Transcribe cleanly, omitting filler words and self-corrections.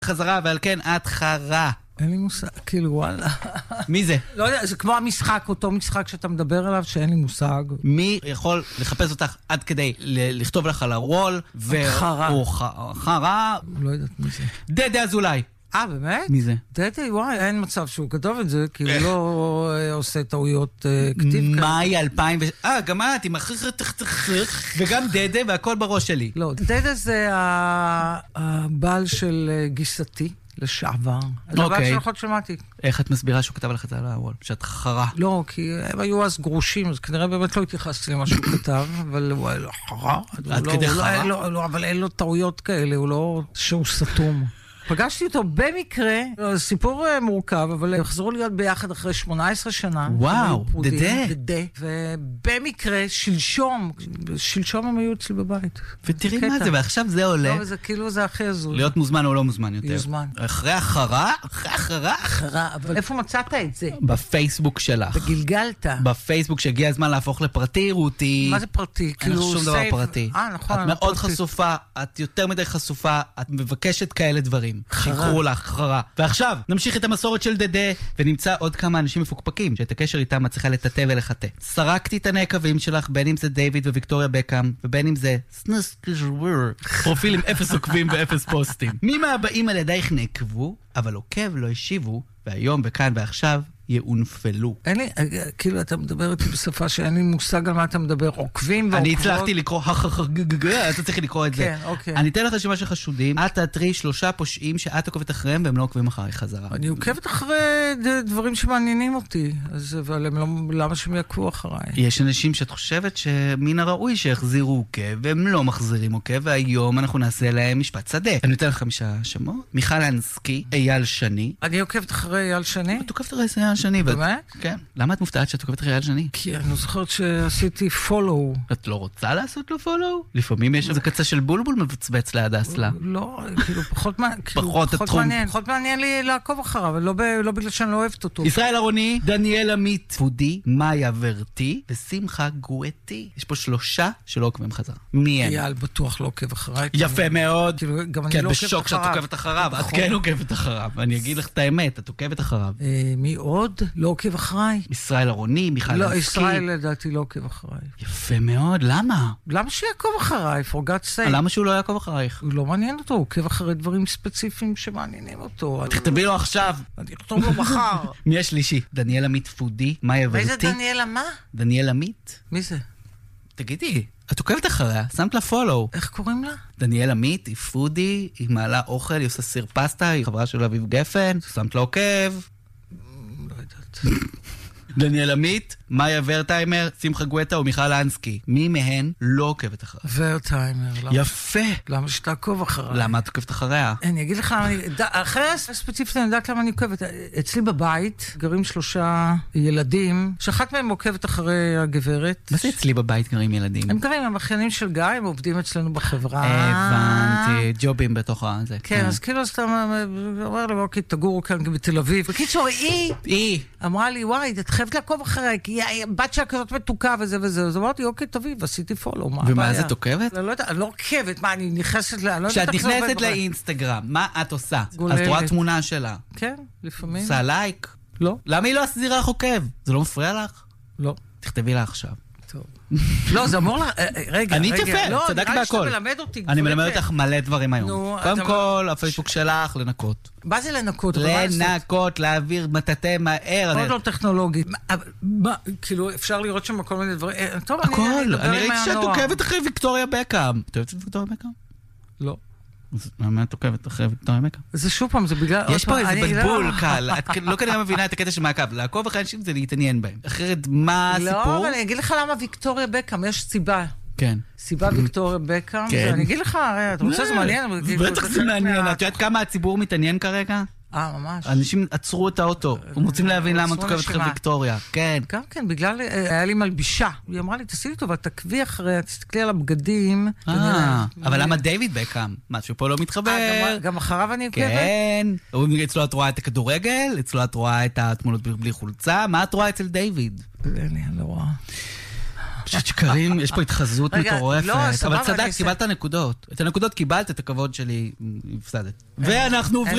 חזרה, ועל כן את חרה. אין לי מושג, כאילו וואלה. מי זה? לא יודע, זה כמו המשחק, אותו משחק שאתה מדבר עליו, שאין לי מושג. מי יכול לחפש אותך עד כדי לכתוב לך על הרול? חרה. חרה. לא יודעת מי זה. דדה אזולאי. באמת? מי זה? דדי, וואי, אין מצב שהוא כתוב את זה, כי הוא לא עושה טעויות כתיב כאלה. מאי 2000 גם את, עם וגם דדה, והכל בראש שלי. לא, דדה זה הבעל של גיסתי. לשעבר. זה הבעל של אחות שמעתי. איך את מסבירה שהוא כתב לך את זה על הוול? שאת חרה. לא, כי הם היו אז גרושים, אז כנראה באמת לא התייחסתי למה שהוא כתב, אבל הוא היה חרה. עד כדי חרה? לא, אבל אין לו טעויות כאלה, הוא לא שהוא סתום. פגשתי אותו במקרה, סיפור מורכב, אבל החזרו להיות ביחד אחרי 18 שנה. וואו, דדה. ובמקרה, שלשום הם היו אצלי בבית. ותראי מה זה, ועכשיו זה עולה. לא, זה כאילו זה הכי הזוי. להיות מוזמן או לא מוזמן יותר. מוזמן. אחרי החרה? אחרי החרה? החרה, אבל איפה מצאת את זה? בפייסבוק שלך. בגלגלת. בפייסבוק שהגיע הזמן להפוך לפרטי, רותי. מה זה פרטי? אין לך שום דבר פרטי. נכון. את מאוד חשופה, את יותר מדי חשופה, את מבקשת כאלה דברים. שיקרו לך, חרה. ועכשיו, נמשיך את המסורת של דדה, ונמצא עוד כמה אנשים מפוקפקים, שאת הקשר איתם את צריכה לטטא ולחטא. סרקתי את הנעקבים שלך, בין אם זה דיוויד וויקטוריה בקאם, ובין אם זה פרופיל עם 0 עוקבים ו0 פוסטים. מי מהבאים על ידייך נעקבו, אבל עוקב לא השיבו, והיום וכאן ועכשיו יאונפלו. אין לי, כאילו אתה מדבר איתי בשפה שאין לי מושג על מה אתה מדבר, עוקבים ועוקבות. אני הצלחתי לקרוא, אתה צריך לקרוא את זה. כן, אוקיי. אני אתן לך רשימה של חשודים, את תאתרי 3 פושעים שאת עוקבת אחריהם והם לא עוקבים אחרי חזרה. אני עוקבת אחרי דברים שמעניינים אותי, אבל למה שהם יעקבו אחריי? יש אנשים שאת חושבת שמן הראוי שיחזירו עוקב, והם לא מחזירים עוקב, והיום אנחנו נעשה להם משפט שדה. אני אתן לך 5 שמות. מיכל אנסקי, אייל שני. אני עוקבת אחרי אייל שני? את עוקבת אחרי אייל שני. באמת? כן. למה את מופתעת שאת עוקבת אחרי אייל שני? כי אני זוכרת שעשיתי follow. את לא רוצה לעשות לו follow? לפעמים יש איזה קצה של בולבול מבצבץ ליד האסלה. לא, כאילו פחות מעניין לי לעקוב אחריו, אבל לא בגלל שאני לא אוהבת אותו. ישראל ארוני, דניאל עמית פודי, מאיה ורטי ושמחה גואטי. יש פה 3 שלא עוקבים חזרה. מי הם? אייל בטוח לא עוקב אחריי. יפה מאוד. גם אני לא עוקבת בשוק שאת עוקבת אחריו. את כן עוקבת אחריו. אני אגיד לך את האמת, את עוקבת אחריו. מי עוד? לא עוקב אחריי. ישראל ארוני, מיכל אנסקי. לא, ישראל לדעתי לא עוקב אחריי. יפה מאוד, למה? למה שיעקוב אחריי? For God's sake. למה שהוא לא יעקוב אחרייך? הוא לא מעניין אותו, הוא עוקב אחרי דברים ספציפיים שמעניינים אותו. תכתבי לו עכשיו. אני אכתוב לו מחר. מי השלישי? דניאל עמית פודי, מאיה ורטי. איזה דניאלה מה? דניאל עמית? מי זה? תגידי, את עוקבת אחריה, שמת לה פולו. איך קוראים לה? דניאל עמית, היא פודי, היא מעלה אוכל, היא עושה סיר פסטה, היא חברה של אביב גפן, שמת לה עוקב. לא יודעת. דניאל עמית, מאיה ורטהיימר, שמחה גואטה ומיכל אנסקי. מי מהן לא עוקבת אחריה? ורטהיימר. יפה. למה שתעקוב אחריה? למה את עוקבת אחריה? אני אגיד לך, אחרי הספציפית אני יודעת למה אני עוקבת. אצלי בבית גרים 3 ילדים, שאחת מהם עוקבת אחרי הגברת. מה זה אצלי בבית גרים ילדים? הם גרים, הם אחיינים של גיא, הם עובדים אצלנו בחברה. הבנתי, ג'ובים בתוך זה. כן, אז כאילו אתה אומר לי, אוקיי, תגורו כאן בתל אביב. בקיצור, היא אמרה לי, וואי, את חייבת לעקוב אחריה, כי בת שלה כזאת מתוקה וזה וזה. אז אמרתי, אוקיי, תביא, ועשיתי פולו. ומה זה, את עוקבת? לא יודעת, אני לא עוקבת, מה, אני נכנסת לה... כשאת נכנסת לאינסטגרם, מה את עושה? אז את רואה תמונה שלה. כן, לפעמים. עושה לייק? לא. למה היא לא עשירה לך עוקב? זה לא מפריע לך? לא. תכתבי לה עכשיו. טוב. לא, זה אמור לה... רגע. אני תפה, צדק בהכל. אני מלמד אותך מלא דברים היום. קודם כל, הפייסבוק שלך, לנקות. מה זה לנקות? לנקות, להעביר מטאטא מהר. עוד לא טכנולוגית. כאילו, אפשר לראות שם כל מיני דברים. טוב, הכל. אני ראיתי שאת עוקבת אחרי ויקטוריה בקאם. את אוהבת את ויקטוריה בקאם? לא. למה את עוקבת אחרי ויקטוריה בקאם? זה שוב פעם, זה בגלל... יש פה איזה בלבול קל. את לא כנראה מבינה את הקטע שמעקב. לעקוב אחרי אנשים זה להתעניין בהם. אחרת, מה הסיפור? לא, אבל אני אגיד לך למה ויקטוריה בקאם, יש סיבה. כן. סיבה ויקטוריה בקאם. אני אגיד לך, אתה רוצה זה מעניין? בטח זה מעניין. את יודעת כמה הציבור מתעניין כרגע? ממש. אנשים עצרו את האוטו, הם רוצים להבין למה את עוקבת אחרי ויקטוריה. כן. כן, בגלל, היה לי מלבישה. היא אמרה לי, תעשי לי טובה, תעקבי אחריה, תסתכלי על הבגדים. אבל למה דיוויד בקאם? משהו פה לא מתחבר. גם אחריו אני עוקבת? כן. אצלו את רואה את הכדורגל, אצלו את רואה את התמונות בלי חולצה. מה את רואה אצל דיוויד? אני לא רואה. פשוט שקרים, יש פה התחזות מטורפת. לא, סבבה, אבל צדק, קיבלת נקודות. את הנקודות קיבלת, את הכבוד שלי הפסדת. ואנחנו עוברים